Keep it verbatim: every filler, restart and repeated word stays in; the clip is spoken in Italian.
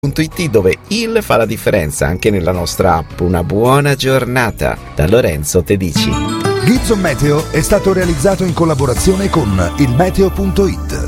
punto it dove il fa la differenza anche nella nostra app. Una buona giornata da Lorenzo Tedici. Gibson Meteo è stato realizzato in collaborazione con il meteo punto it.